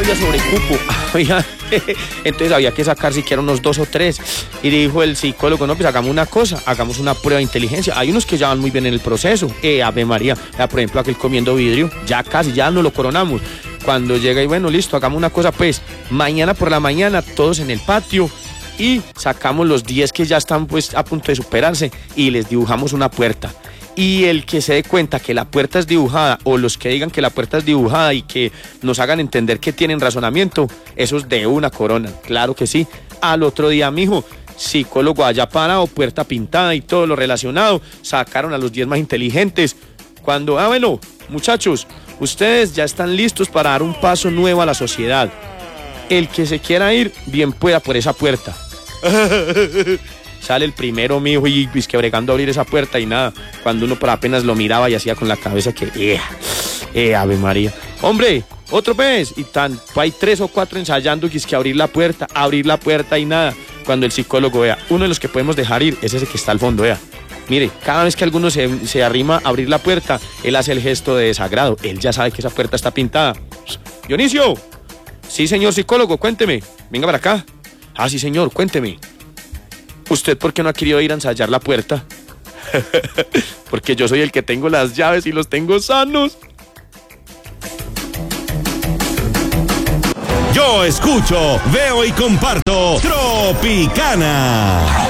había sobrecupo. Oiga, entonces había que sacar siquiera unos 2 o 3. Y dijo el psicólogo, no, pues hagamos una cosa, hagamos una prueba de inteligencia. Hay unos que ya van muy bien en el proceso. Ave María, por ejemplo, aquel comiendo vidrio, ya casi, ya nos lo coronamos. Cuando llega y bueno, listo, hagamos una cosa, pues, mañana por la mañana, todos en el patio, y sacamos los 10 que ya están pues a punto de superarse y les dibujamos una puerta. Y el que se dé cuenta que la puerta es dibujada, o los que digan que la puerta es dibujada y que nos hagan entender que tienen razonamiento, esos de una corona, claro que sí. Al otro día, mijo, psicólogo allá parado, puerta pintada y todo lo relacionado, sacaron a los 10 más inteligentes. Cuando, bueno, muchachos, ustedes ya están listos para dar un paso nuevo a la sociedad. El que se quiera ir, bien pueda por esa puerta. Sale el primero, mijo, y es que bregando a abrir esa puerta y nada. Cuando uno apenas lo miraba y hacía con la cabeza que, Ave María. Hombre, otro pez. Y hay 3 o 4 ensayando que es que abrir la puerta y nada. Cuando el psicólogo, vea, uno de los que podemos dejar ir es ese que está al fondo, vea. Mire, cada vez que alguno se arrima a abrir la puerta, él hace el gesto de desagrado. Él ya sabe que esa puerta está pintada. Dionisio. Sí, señor psicólogo, cuénteme. Venga para acá. Ah, sí, señor, cuénteme. ¿Usted por qué no ha querido ir a ensayar la puerta? Porque yo soy el que tengo las llaves y los tengo sanos. Yo escucho, veo y comparto Tropicana.